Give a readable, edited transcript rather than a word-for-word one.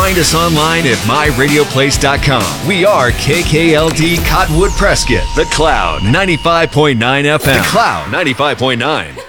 find us online at myradioplace.com. We are KKLD Cottonwood Prescott, The Cloud 95.9 FM. The Cloud 95.9.